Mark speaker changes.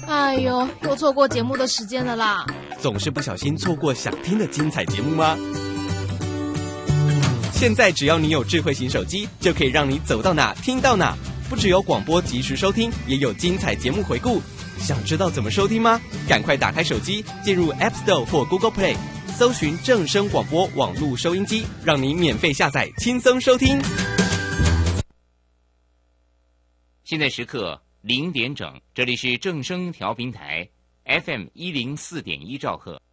Speaker 1: 哎呦，又错过节目的时间了啦！
Speaker 2: 总是不小心错过想听的精彩节目吗？现在只要你有智慧型手机，就可以让你走到哪听到哪。不只有广播及时收听，也有精彩节目回顾。想知道怎么收听吗？赶快打开手机，进入 App Store 或 Google Play， 搜寻正声广播网络收音机，让你免费下载，轻松收听。
Speaker 3: 现在时刻0点整，这里是正声调频台 FM104.1兆赫。